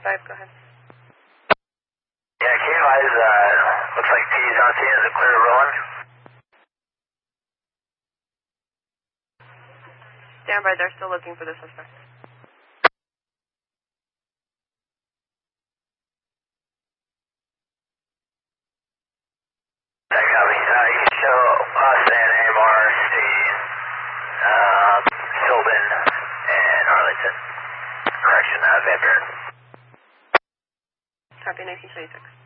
go ahead. Yeah, K-Wise, looks like T's on scene. Is it clear to rolling? Stand by, they're still looking for the suspect. I copy. You can show us and MRC, Sylvan and Arlington. Correction, Van Buren. Copy, 1926.